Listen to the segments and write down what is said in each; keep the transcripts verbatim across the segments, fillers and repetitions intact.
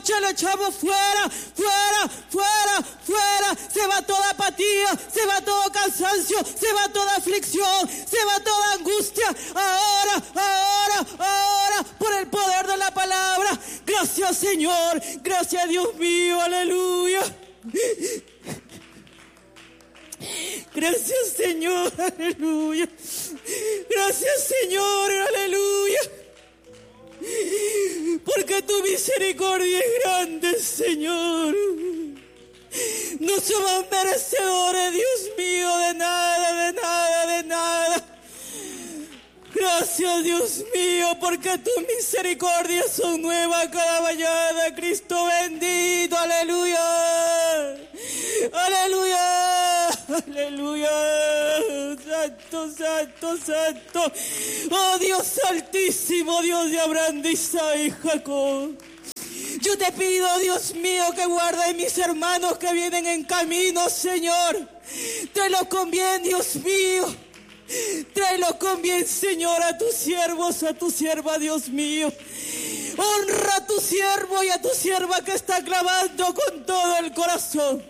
noche lo echamos fuera, fuera, fuera, fuera. Se va toda apatía, se va todo cansancio, se va toda aflicción, se va toda angustia. Ahora, ahora, ahora, por el poder de la palabra. Gracias, Señor. Gracias, Dios mío. Aleluya. Gracias, Señor. Aleluya. Gracias, Señor. Aleluya. Porque tu misericordia es grande, Señor. No somos merecedores, Dios mío, de nada, de nada, de nada. Gracias, Dios mío, porque tus misericordias son nuevas cada mañana, Cristo bendito, aleluya, aleluya, aleluya, santo, santo, santo, oh Dios altísimo, Dios de Abraham, de Isaac y Jacob. Yo te pido, Dios mío, que guardes mis hermanos que vienen en camino, Señor. Tráelos con bien, Dios mío. Tráelos con bien, Señor, a tus siervos, a tu sierva, Dios mío. Honra a tu siervo y a tu sierva que está clamando con todo el corazón.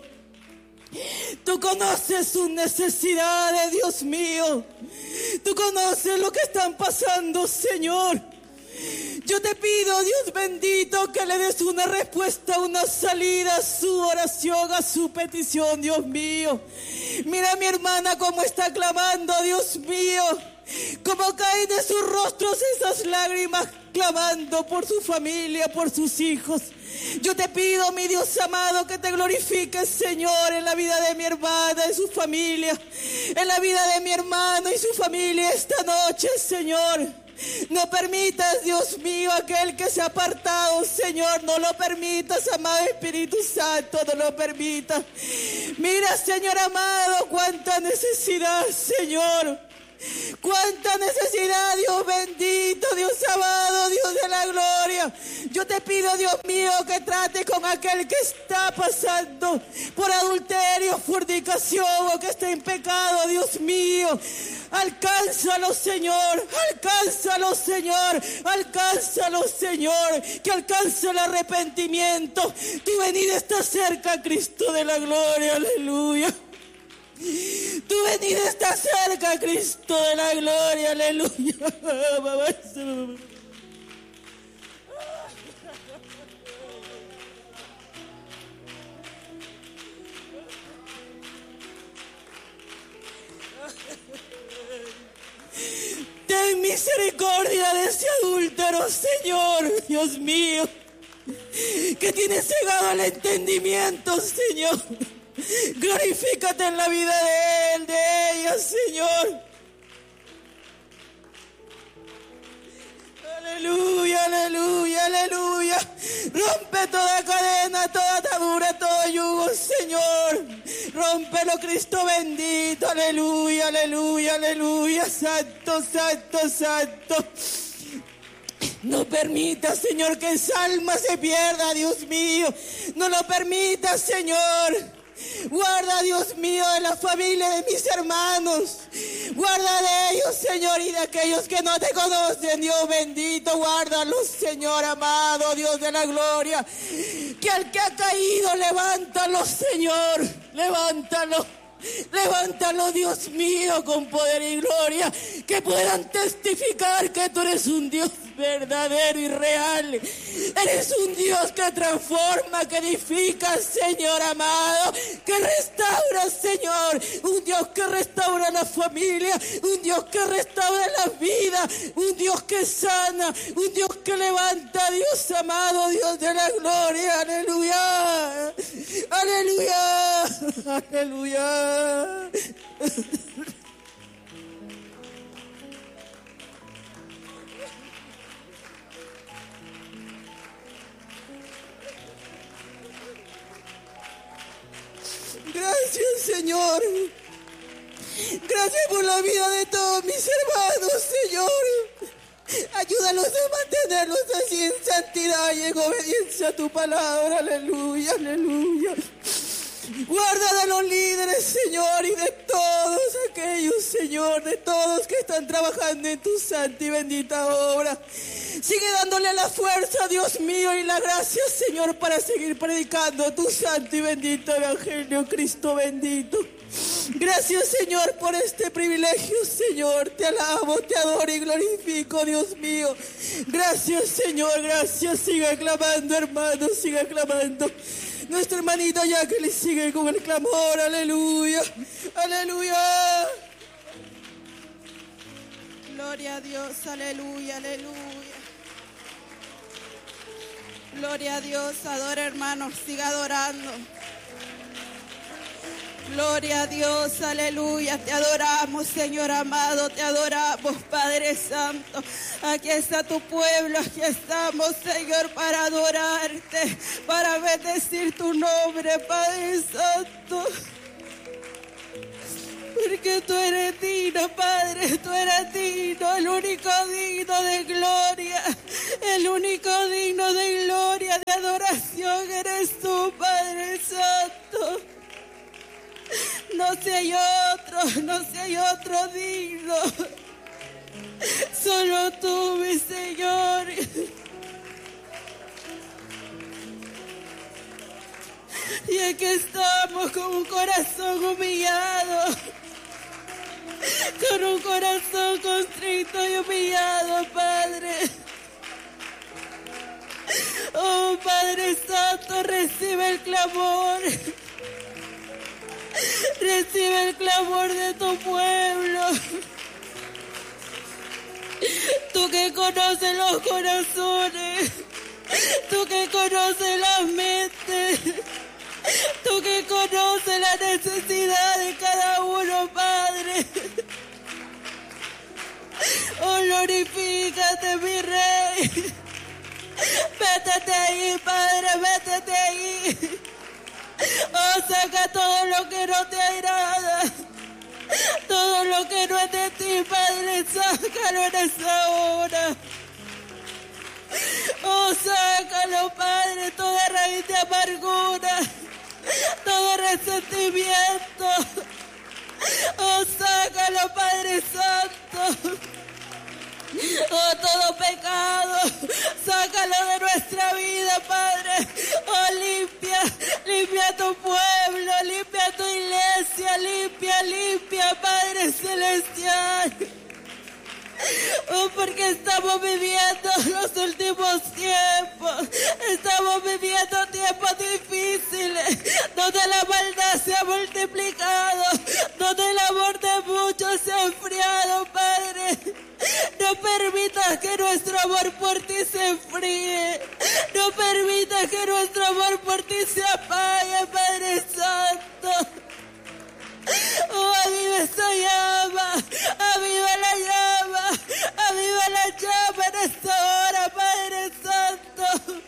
Tú conoces sus necesidades, Dios mío. Tú conoces lo que están pasando, Señor. Yo te pido, Dios bendito, que le des una respuesta, una salida a su oración, a su petición, Dios mío. Mira a mi hermana cómo está clamando, Dios mío. Cómo caen de sus rostros esas lágrimas, clamando por su familia, por sus hijos. Yo te pido, mi Dios amado, que te glorifiques, Señor, en la vida de mi hermana, en su familia, en la vida de mi hermano y su familia esta noche, Señor. No permitas, Dios mío, aquel que se ha apartado, Señor, no lo permitas, amado Espíritu Santo, no lo permitas. Mira, Señor amado, cuánta necesidad, Señor. Cuánta necesidad, Dios bendito, Dios amado, Dios de la gloria. Yo te pido, Dios mío, que trate con aquel que está pasando por adulterio, fornicación o que está en pecado, Dios mío. Alcánzalo, Señor, alcánzalo, Señor, alcánzalo, Señor, que alcance el arrepentimiento. Tu venida está cerca, Cristo de la gloria, aleluya. Tu venida está cerca, Cristo de la gloria, aleluya. Ten misericordia de ese adúltero, Señor, Dios mío, que tiene cegado el entendimiento, Señor. Glorifícate en la vida de él, de ella, Señor. Aleluya, aleluya, aleluya. Rompe toda cadena, toda atadura, todo yugo, Señor. Rómpelo, Cristo bendito. Aleluya, aleluya, aleluya. Santo, santo, santo. No permita, Señor, que esa alma se pierda, Dios mío. No lo permita, Señor. Guarda, Dios mío, de la familia de mis hermanos. Guarda de ellos, Señor, y de aquellos que no te conocen, Dios bendito. Guárdalos, Señor amado, Dios de la gloria. Que al que ha caído, levántalo, Señor. Levántalo. Levántalo, Dios mío, con poder y gloria. Que puedan testificar que tú eres un Dios verdadero y real. Eres un Dios que transforma, que edifica, Señor amado, que restaura, Señor. Un Dios que restaura la familia, un Dios que restaura la vida, un Dios que sana, un Dios que levanta, Dios amado, Dios de la gloria. Aleluya, aleluya, aleluya. Gracias, Señor. Gracias por la vida de todos mis hermanos, Señor. Ayúdalos a mantenerlos así en santidad y en obediencia a tu palabra. Aleluya, aleluya. Guarda de los líderes, Señor, y de todos aquellos, Señor, de todos que están trabajando en tu santa y bendita obra. Sigue dándole la fuerza, Dios mío, y la gracia, Señor, para seguir predicando tu santo y bendito evangelio, Cristo bendito. Gracias, Señor, por este privilegio, Señor. Te alabo, te adoro y glorifico, Dios mío. Gracias, Señor, gracias. Siga clamando, hermano, siga clamando. Nuestro hermanito Jacqueline sigue con el clamor. Aleluya, aleluya. Gloria a Dios, aleluya, aleluya. Gloria a Dios, adora, hermano, siga adorando. Gloria a Dios, aleluya, te adoramos, Señor amado, te adoramos, Padre Santo. Aquí está tu pueblo, aquí estamos, Señor, para adorarte, para bendecir tu nombre, Padre Santo. Porque tú eres digno, Padre, tú eres digno, el único digno de gloria, el único digno de gloria, de adoración eres tú, Padre Santo. No sé hay otro, no sé hay otro digno, solo tú, mi Señor. Y aquí estamos con un corazón humillado, con un corazón contrito y humillado, Padre. Oh, Padre Santo, recibe el clamor. Recibe el clamor de tu pueblo. Tú que conoces los corazones, tú que conoces las mentes, tú que conoces la necesidad de cada uno, Padre. Oh, glorifícate, mi Rey. Métete ahí, Padre, métete ahí. Oh, saca todo lo que no te agrada, todo lo que no es de ti, Padre, sácalo en esa hora. Oh, sácalo, Padre, toda raíz de amargura, todo resentimiento. Oh, sácalo, Padre Santo. Oh, todo pecado, sácalo de nuestra vida, Padre. Oh, limpia, limpia tu pueblo, limpia tu iglesia, limpia, limpia, Padre Celestial. Oh, porque estamos viviendo los últimos tiempos, estamos viviendo tiempos difíciles, donde la maldad se ha multiplicado, donde el amor de muchos se ha enfriado, Padre. No permitas que nuestro amor por ti se enfríe, no permitas que nuestro amor por ti se apague, Padre Santo. Oh, aviva esa llama, aviva la llama, aviva la llama en esta hora, Padre Santo.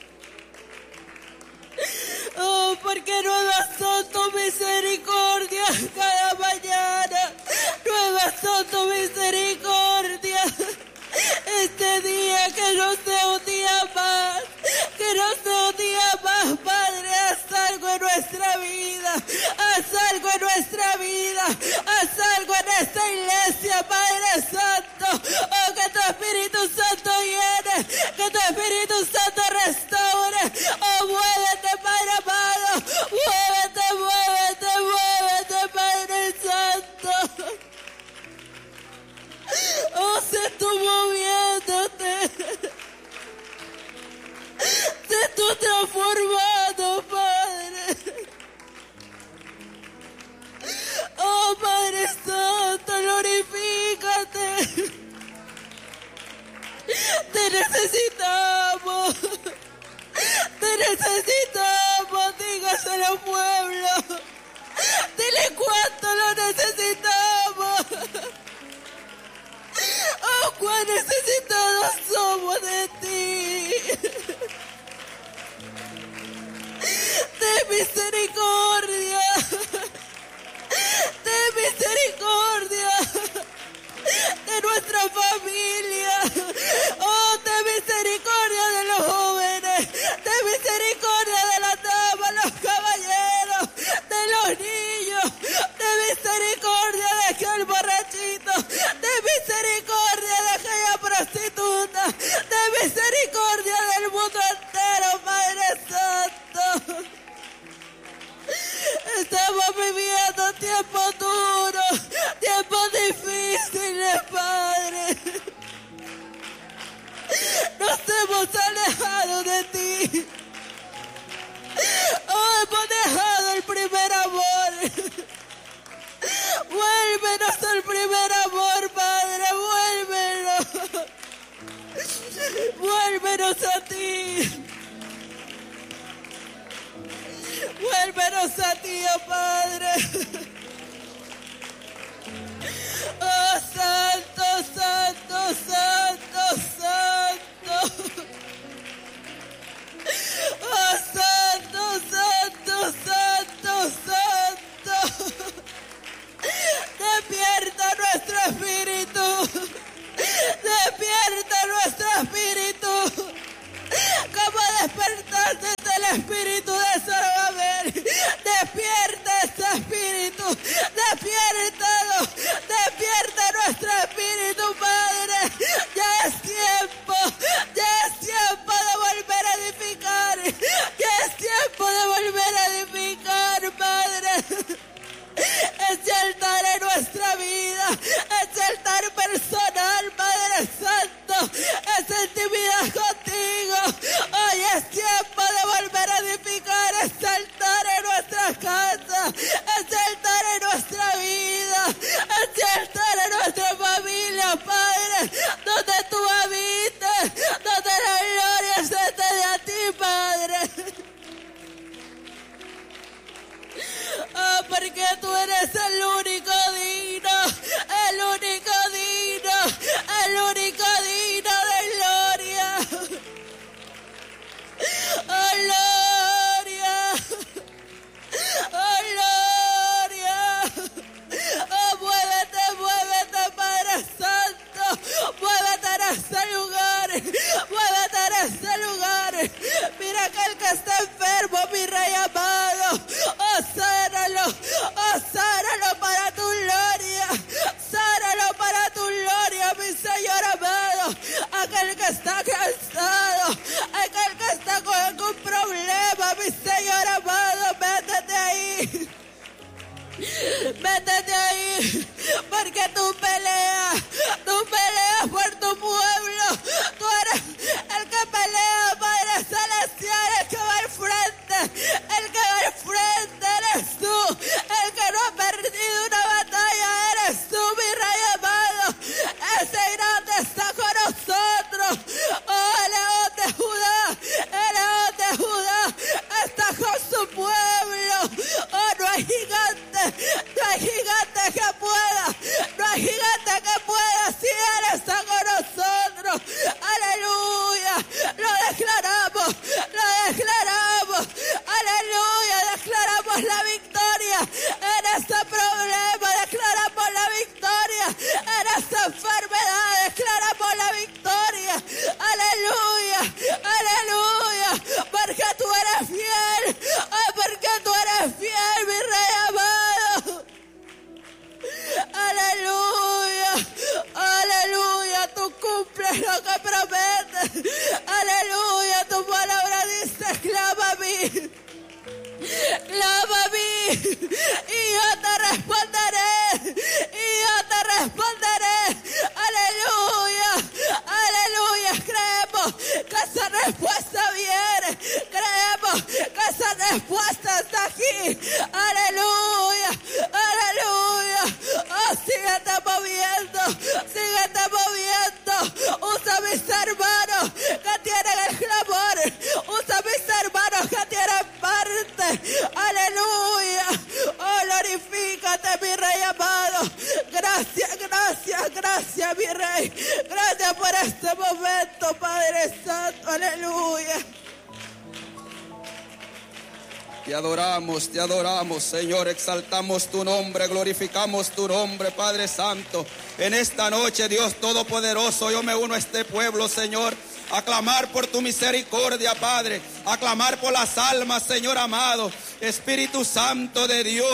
Oh, porque nuevas son tus misericordias cada mañana, nuevas son tus misericordias. Este día que no sea un día más, que no sea un día más, Padre, haz algo en nuestra vida, haz algo en nuestra vida, haz algo en esta iglesia, Padre Santo. Oh, que tu Espíritu Santo llene, que tu Espíritu Santo restaure. Oh, muévete, Padre amado, muévete, muévete, muévete, Padre Santo. Oh, sé tú moviéndote, sé tú transformado, Padre. Oh, Padre Santo, glorifícate. Te necesitamos, te necesitamos, dígaselo al pueblo. Dile cuánto lo necesitamos. Oh, cuán necesitados somos de ti. Ten misericordia, ten misericordia de nuestra familia. Oh, ten misericordia de los jóvenes, ten misericordia de las damas, los caballeros, de los tiempos duros, tiempos difíciles, Padre. Nos hemos alejado de ti. Oh, hemos dejado el primer amor. Vuélvenos al primer amor, Padre, vuélvenos. Vuélvenos a ti. Vuélvenos a ti, oh Padre. Oh, santo, santo, santo, santo. Oh, santo, santo, santo, santo. Despierta nuestro espíritu. Despierta nuestro espíritu. Como despertaste del espíritu de Zorobabel. Despierta este espíritu. Despiértalo. Despierta nuestro espíritu, Padre. Ya es tiempo. Ya es tiempo de volver a edificar. Ya es tiempo de volver a edificar, Padre. Ese altar en nuestra vida, ese altar personal, Padre Santo, esa intimidad contigo. Hoy es tiempo de volver a edificar ese altar en nuestra casa, ese altar en nuestra vida, ese altar en nuestra familia, Padre, donde tú habitas, donde la gloria se te dé a ti, Padre. Oh, porque tú eres el único digno, el único digno, el único digno de gloria. Oh, gloria. Oh, gloria. Oh, muévete, muévete, Padre Santo. Muévete en este lugar. Muévete en este lugar. Mira aquel que está enfermo, mi Rey amado. Oh, sánalo. Oh, sánalo para tu gloria. Sánalo para tu gloria, mi Señor amado. Aquel que está cansado. Aquel que está con algún problema, mi Señor amado. Métete ahí. Métete ahí, porque tú peleas, tú peleas por tu pueblo, tú eres el que pelea, Padre Celestial, el que va al frente, el que va al frente eres tú, el que no ha perdido una batalla eres tú, mi Rey amado, ese grande está con nosotros, oh, el león de Judá, el león de Judá está con su pueblo, oh, no hay gigante. No hay gigante que pueda, no hay gigante que pueda si Él está con nosotros. Aleluya, lo declaramos, lo declaramos. Aleluya, declaramos la victoria en este problema, declaramos la victoria en esta enfermedad, declaramos la victoria. Aleluya, aleluya, porque tú eres fiel, oh, porque tú eres fiel, mi Rey amado. Aleluya, aleluya, tú cumples lo que prometes. Aleluya, tu palabra dice, clama a mí, clama a mí, y yo te responderé, y yo te responderé. Aleluya, aleluya, creemos que esa respuesta viene, creemos que esa respuesta está aquí. Aleluya, aleluya. Oh, síguete moviendo, síguete moviendo. Usa a mis hermanos que tienen el clamor, usa a mis hermanos que tienen parte. Aleluya, oh, glorifícate, mi Rey amado. Gracias, gracias, gracias, mi Rey. Gracias por este momento, Padre Santo. Aleluya. Te adoramos, te adoramos, Señor, exaltamos tu nombre, glorificamos tu nombre, Padre Santo. En esta noche, Dios Todopoderoso, yo me uno a este pueblo, Señor, a clamar por tu misericordia, Padre, a clamar por las almas, Señor amado. Espíritu Santo de Dios, te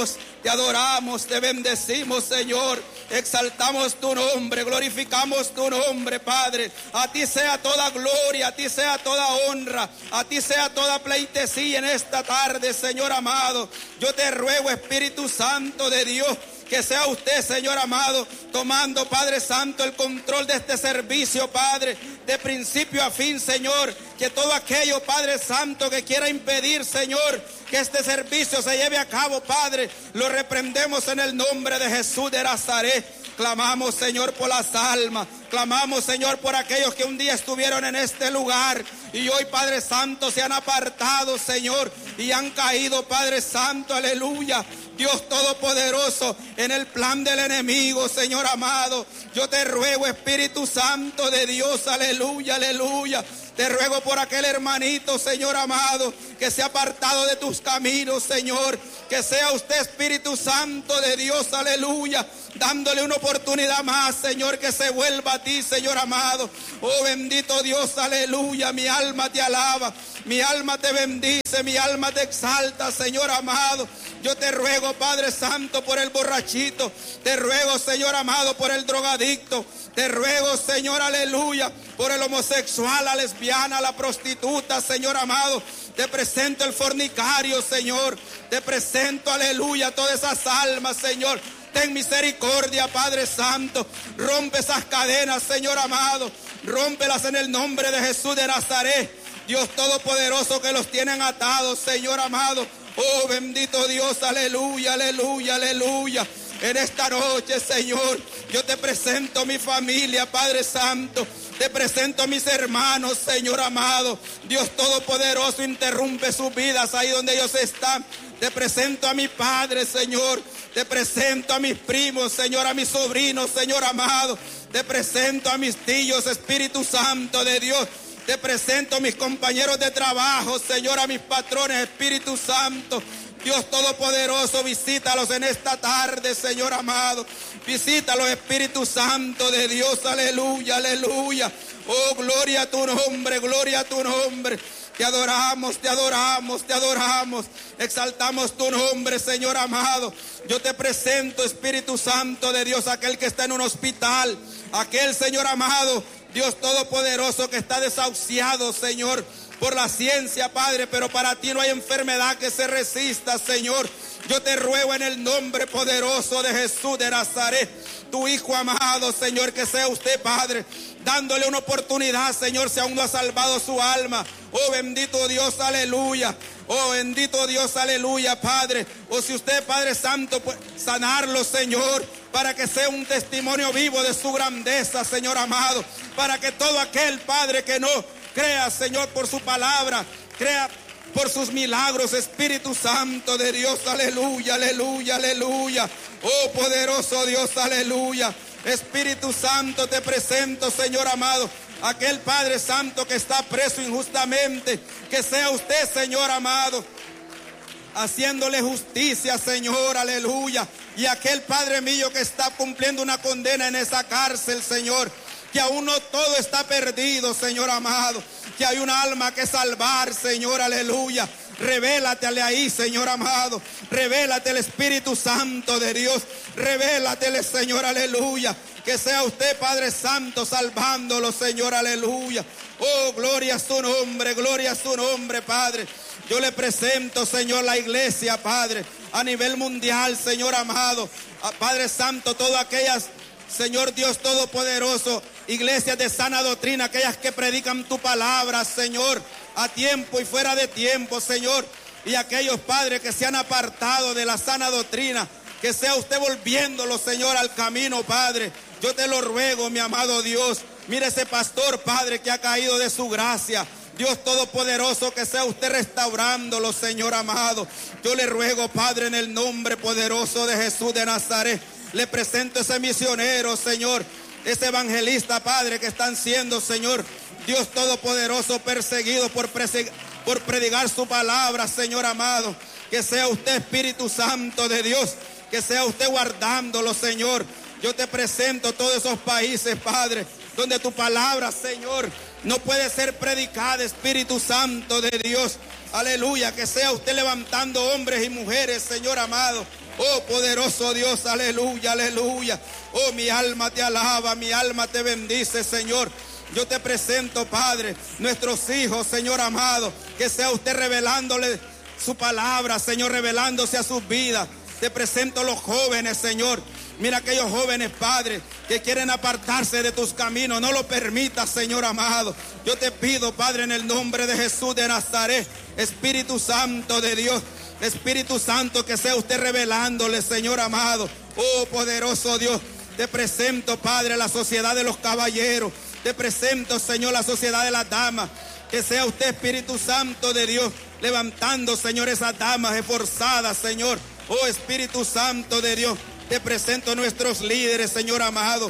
te adoramos, te bendecimos, Señor. Exaltamos tu nombre, glorificamos tu nombre, Padre. A ti sea toda gloria, a ti sea toda honra, a ti sea toda pleitesía en esta tarde, Señor amado. Yo te ruego, Espíritu Santo de Dios, que sea usted, Señor amado, tomando, Padre Santo, el control de este servicio, Padre, de principio a fin, Señor. Que todo aquello, Padre Santo, que quiera impedir, Señor, que este servicio se lleve a cabo, Padre, lo reprendemos en el nombre de Jesús de Nazaret. Clamamos, Señor, por las almas. Clamamos, Señor, por aquellos que un día estuvieron en este lugar y hoy, Padre Santo, se han apartado, Señor, y han caído, Padre Santo, aleluya. Dios Todopoderoso, en el plan del enemigo, Señor amado. Yo te ruego, Espíritu Santo de Dios, aleluya, aleluya. Te ruego por aquel hermanito, Señor amado, que se ha apartado de tus caminos, Señor. Que sea usted, Espíritu Santo de Dios, aleluya, dándole una oportunidad más, Señor, que se vuelva a ti, Señor amado. Oh, bendito Dios, aleluya. Mi alma te alaba, mi alma te bendice, mi alma te exalta, Señor amado. Yo te ruego, Padre Santo, por el borrachito. Te ruego, Señor amado, por el drogadicto. Te ruego, Señor, aleluya, por el homosexual, la lesbiana, la prostituta, Señor amado. Te presento el fornicario, Señor. Te presento, aleluya, todas esas almas, Señor. Ten misericordia, Padre Santo. Rompe esas cadenas, Señor amado. Rómpelas en el nombre de Jesús de Nazaret. Dios Todopoderoso, que los tienen atados, Señor amado. Oh, bendito Dios, aleluya, aleluya, aleluya. En esta noche, Señor, yo te presento mi familia, Padre Santo. Te presento a mis hermanos, Señor amado. Dios Todopoderoso, interrumpe sus vidas ahí donde ellos están. Te presento a mi padre, Señor. Te presento a mis primos, Señor, a mis sobrinos, Señor amado. Te presento a mis tíos, Espíritu Santo de Dios. Te presento a mis compañeros de trabajo, Señor, a mis patrones, Espíritu Santo. Dios Todopoderoso, visítalos en esta tarde, Señor amado. Visítalos, Espíritu Santo de Dios, aleluya, aleluya. Oh, gloria a tu nombre, gloria a tu nombre. Te adoramos, te adoramos, te adoramos. Exaltamos tu nombre, Señor amado. Yo te presento, Espíritu Santo de Dios, aquel que está en un hospital. Aquel, Señor amado, Dios Todopoderoso, que está desahuciado, Señor, por la ciencia, Padre, pero para ti no hay enfermedad que se resista, Señor. Yo te ruego en el nombre poderoso de Jesús de Nazaret, tu Hijo amado, Señor, que sea usted, Padre, dándole una oportunidad, Señor, si aún no ha salvado su alma. Oh, bendito Dios, aleluya. Oh, bendito Dios, aleluya, Padre. O si usted, Padre Santo, puede sanarlo, Señor, para que sea un testimonio vivo de su grandeza, Señor amado. Para que todo aquel, Padre, que no crea, Señor, por su palabra, crea por sus milagros, Espíritu Santo de Dios, aleluya, aleluya, aleluya. Oh, poderoso Dios, aleluya. Espíritu Santo, te presento, Señor amado, aquel Padre Santo que está preso injustamente. Que sea usted, Señor amado, haciéndole justicia, Señor, aleluya. Y aquel Padre mío que está cumpliendo una condena en esa cárcel, Señor, que aún no todo está perdido, Señor amado, que hay una alma que salvar, Señor, aleluya. Revélatele ahí, Señor amado. Revélate el Espíritu Santo de Dios. Revélatele, Señor, aleluya. Que sea usted, Padre Santo, salvándolo, Señor, aleluya. Oh, gloria a su nombre, gloria a su nombre, Padre. Yo le presento, Señor, la iglesia, Padre, a nivel mundial, Señor amado. A Padre Santo, todas aquellas, Señor Dios Todopoderoso, iglesias de sana doctrina, aquellas que predican tu palabra, Señor, a tiempo y fuera de tiempo, Señor. Y aquellos, Padre, que se han apartado de la sana doctrina, que sea usted volviéndolo, Señor, al camino, Padre. Yo te lo ruego, mi amado Dios. Mire ese pastor, Padre, que ha caído de su gracia. Dios Todopoderoso, que sea usted restaurándolo, Señor amado. Yo le ruego, Padre, en el nombre poderoso de Jesús de Nazaret. Le presento ese misionero, Señor, ese evangelista, Padre, que están siendo, Señor, Dios Todopoderoso, perseguidos por, por predicar su palabra, Señor amado. Que sea usted, Espíritu Santo de Dios, que sea usted guardándolo, Señor. Yo te presento todos esos países, Padre, donde tu palabra, Señor, no puede ser predicada, Espíritu Santo de Dios. Aleluya, que sea usted levantando hombres y mujeres, Señor amado, Oh, poderoso Dios, aleluya, aleluya. Oh, mi alma te alaba, mi alma te bendice, Señor. Yo te presento, Padre, nuestros hijos, Señor amado, que sea usted revelándole su palabra, Señor, revelándose a sus vidas. Te presento los jóvenes, Señor. Mira aquellos jóvenes, Padre, que quieren apartarse de tus caminos. No lo permitas, Señor amado. Yo te pido, Padre, en el nombre de Jesús de Nazaret, Espíritu Santo de Dios, Espíritu Santo, que sea usted revelándole, Señor amado. Oh, poderoso Dios, te presento, Padre, la sociedad de los caballeros. Te presento, Señor, la sociedad de las damas. Que sea usted, Espíritu Santo de Dios, levantando, Señor, esas damas esforzadas, Señor. Oh, Espíritu Santo de Dios, te presento nuestros líderes, Señor amado.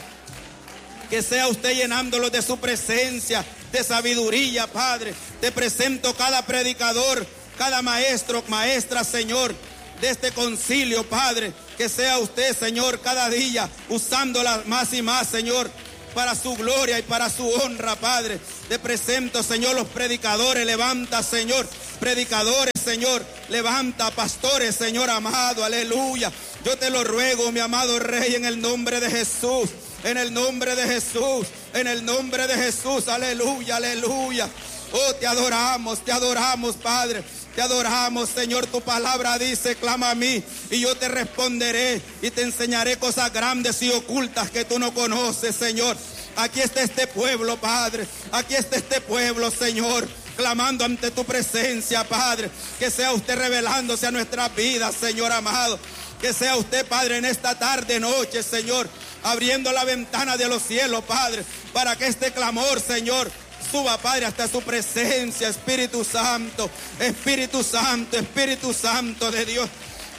Que sea usted llenándolos de su presencia, de sabiduría, Padre. Te presento cada predicador, cada maestro, maestra, Señor, de este concilio, Padre. Que sea usted, Señor, cada día usándola más y más, Señor, para su gloria y para su honra, Padre. Te presento, Señor, los predicadores. Levanta, Señor, predicadores, Señor. Levanta, pastores, Señor amado. Aleluya. Yo te lo ruego, mi amado Rey, en el nombre de Jesús. En el nombre de Jesús. En el nombre de Jesús. Aleluya, aleluya. Oh, te adoramos, te adoramos, Padre. Te adoramos, Señor. Tu palabra dice, clama a mí y yo te responderé y te enseñaré cosas grandes y ocultas que tú no conoces, Señor. Aquí está este pueblo, Padre. Aquí está este pueblo, Señor, clamando ante tu presencia, Padre. Que sea usted revelándose a nuestras vidas, Señor amado. Que sea usted, Padre, en esta tarde, noche, Señor, abriendo la ventana de los cielos, Padre, para que este clamor, Señor, suba, Padre, hasta su presencia. Espíritu Santo, Espíritu Santo, Espíritu Santo de Dios.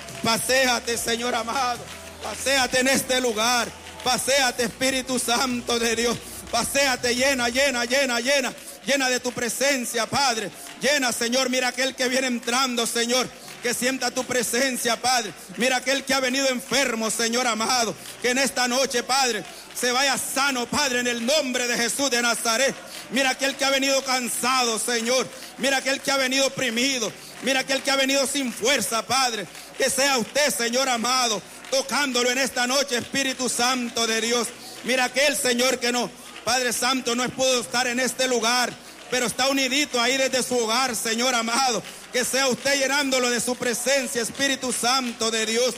Paséate, Señor amado. Paséate en este lugar. Paséate, Espíritu Santo de Dios. Paséate, llena, llena, llena, llena. Llena de tu presencia, Padre. Llena, Señor. Mira aquel que viene entrando, Señor, que sienta tu presencia, Padre. Mira aquel que ha venido enfermo, Señor amado, que en esta noche, Padre, se vaya sano, Padre, en el nombre de Jesús de Nazaret. Mira aquel que ha venido cansado, Señor. Mira aquel que ha venido oprimido. Mira aquel que ha venido sin fuerza, Padre. Que sea usted, Señor amado, tocándolo en esta noche, Espíritu Santo de Dios. Mira aquel, Señor, que no, Padre Santo, no pudo estar en este lugar, pero está unidito ahí desde su hogar, Señor amado. Que sea usted llenándolo de su presencia, Espíritu Santo de Dios.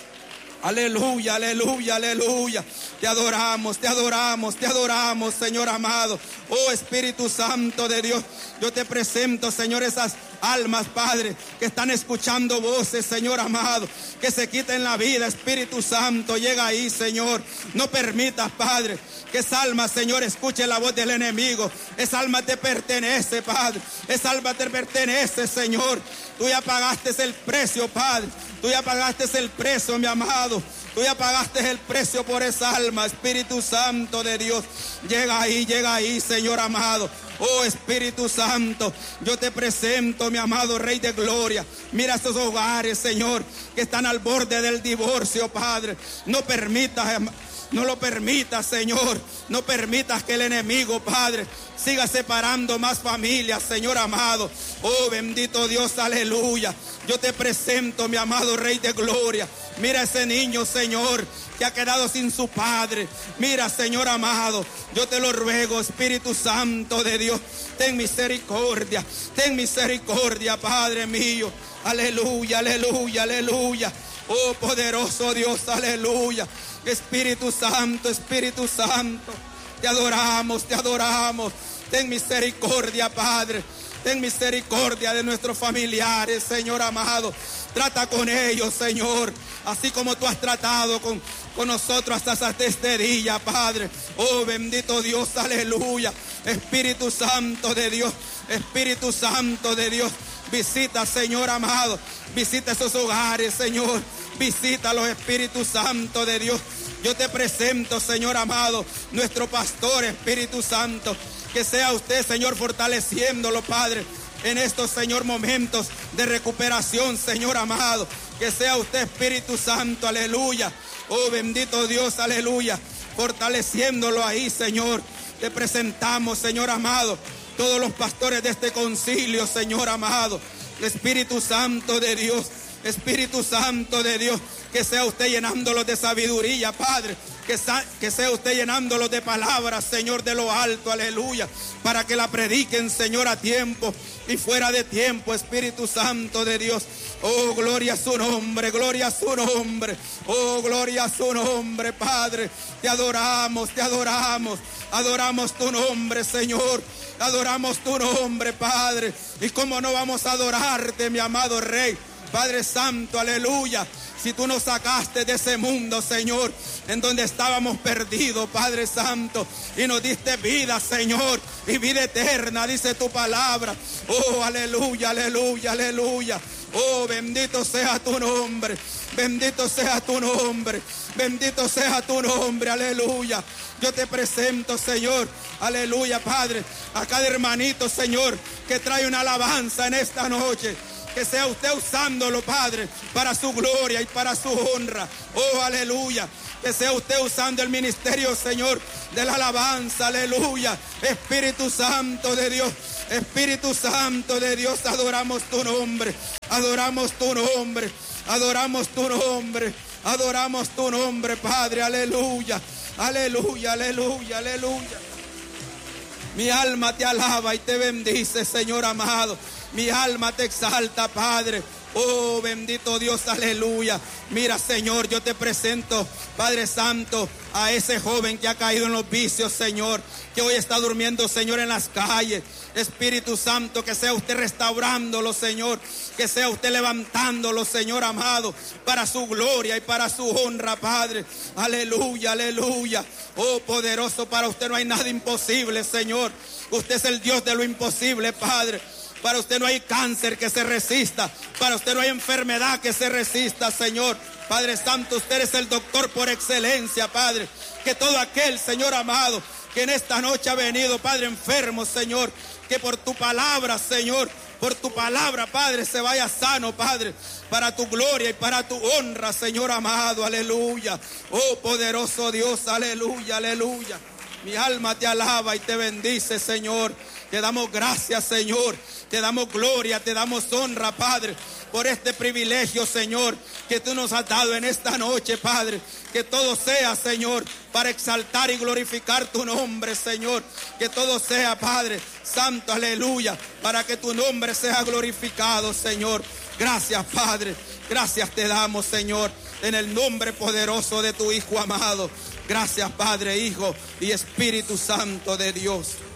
Aleluya, aleluya, aleluya. Te adoramos, te adoramos, te adoramos, Señor amado. Oh, Espíritu Santo de Dios, yo te presento, Señor, esas almas, Padre, que están escuchando voces, Señor amado, que se quiten la vida. Espíritu Santo, llega ahí, Señor. No permitas, Padre, que esa alma, Señor, escuche la voz del enemigo. Esa alma te pertenece, Padre. Esa alma te pertenece, Señor. Tú ya pagaste el precio, Padre. Tú ya pagaste el precio, mi amado. Tú ya pagaste el precio por esa alma. Espíritu Santo de Dios, llega ahí, llega ahí, Señor amado. Oh, Espíritu Santo, yo te presento, mi amado Rey de Gloria. Mira estos hogares, Señor, que están al borde del divorcio, Padre. No permitas, no lo permitas, Señor. No permitas que el enemigo, Padre, siga separando más familias, Señor amado. Oh, bendito Dios, aleluya. Yo te presento, mi amado Rey de Gloria. Mira ese niño, Señor, que ha quedado sin su padre. Mira, Señor amado, yo te lo ruego, Espíritu Santo de Dios, ten misericordia, ten misericordia, Padre mío. Aleluya, aleluya, aleluya. Oh, poderoso Dios, aleluya. Espíritu Santo, Espíritu Santo, te adoramos, te adoramos. Ten misericordia, Padre. Ten misericordia de nuestros familiares, Señor amado. Trata con ellos, Señor, así como tú has tratado con, con nosotros hasta este día, Padre. Oh, bendito Dios, aleluya. Espíritu Santo de Dios, Espíritu Santo de Dios, visita, Señor amado. Visita esos hogares, Señor. Visítalos, Espíritu Santo de Dios. Yo te presento, Señor amado, nuestro pastor, Espíritu Santo. Que sea usted, Señor, fortaleciéndolo, Padre, en estos, Señor, momentos de recuperación, Señor amado. Que sea usted, Espíritu Santo, aleluya. Oh, bendito Dios, aleluya. Fortaleciéndolo ahí, Señor. Te presentamos, Señor amado, todos los pastores de este concilio, Señor amado. Espíritu Santo de Dios, Espíritu Santo de Dios, que sea usted llenándolos de sabiduría, Padre. Que, sa- que sea usted llenándolos de palabras, Señor, de lo alto, aleluya. Para que la prediquen, Señor, a tiempo y fuera de tiempo, Espíritu Santo de Dios. Oh, gloria a su nombre, gloria a su nombre. Oh, gloria a su nombre, Padre. Te adoramos, te adoramos. Adoramos tu nombre, Señor. Adoramos tu nombre, Padre. Y cómo no vamos a adorarte, mi amado Rey. Padre Santo, aleluya. Si tú nos sacaste de ese mundo, Señor, en donde estábamos perdidos, Padre Santo, y nos diste vida, Señor, y vida eterna, dice tu palabra. Oh, aleluya, aleluya, aleluya. Oh, bendito sea tu nombre, bendito sea tu nombre, bendito sea tu nombre, aleluya. Yo te presento, Señor, aleluya, Padre, a cada hermanito, Señor, que trae una alabanza en esta noche. Que sea usted usándolo, Padre, para su gloria y para su honra. Oh, aleluya. Que sea usted usando el ministerio, Señor, de la alabanza. Aleluya. Espíritu Santo de Dios. Espíritu Santo de Dios. Adoramos tu nombre. Adoramos tu nombre. Adoramos tu nombre. Adoramos tu nombre, Padre. Aleluya. Aleluya, aleluya, aleluya. Mi alma te alaba y te bendice, Señor amado. Mi alma te exalta, Padre. Oh, bendito Dios, aleluya. Mira, Señor, yo te presento, Padre Santo, a ese joven que ha caído en los vicios, Señor, que hoy está durmiendo, Señor, en las calles. Espíritu Santo, que sea usted restaurándolo, Señor, que sea usted levantándolo, Señor amado, para su gloria y para su honra, Padre. Aleluya, aleluya. Oh, poderoso, para usted no hay nada imposible, Señor. Usted es el Dios de lo imposible, Padre. Para usted no hay cáncer que se resista. Para usted no hay enfermedad que se resista, Señor. Padre Santo, usted es el doctor por excelencia, Padre. Que todo aquel, Señor amado, que en esta noche ha venido, Padre, enfermo, Señor, que por tu palabra, Señor, por tu palabra, Padre, se vaya sano, Padre, para tu gloria y para tu honra, Señor amado, aleluya. Oh, poderoso Dios, aleluya, aleluya. Mi alma te alaba y te bendice, Señor. Te damos gracias, Señor. Te damos gloria, te damos honra, Padre, por este privilegio, Señor, que tú nos has dado en esta noche, Padre. Que todo sea, Señor, para exaltar y glorificar tu nombre, Señor. Que todo sea, Padre Santo, aleluya, para que tu nombre sea glorificado, Señor. Gracias, Padre. Gracias te damos, Señor, en el nombre poderoso de tu Hijo amado. Gracias, Padre, Hijo y Espíritu Santo de Dios.